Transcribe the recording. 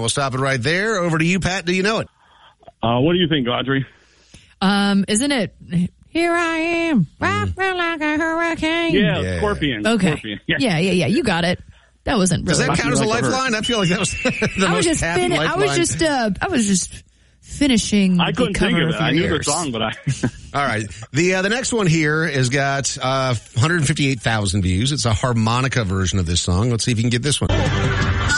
we'll stop it right there. Over to you, Pat. Do you know it? What do you think, Audrey? Isn't it? Here I am, like a hurricane. Yeah, Scorpion. Okay. Scorpion. Yeah. You got it. That wasn't really. Does that count as a lifeline? I feel like that was the most happy lifeline. I was just finishing. I couldn't think of it. I knew the years. song, but All right. The next one here has got 158,000 views. It's a harmonica version of this song. Let's see if you can get this one.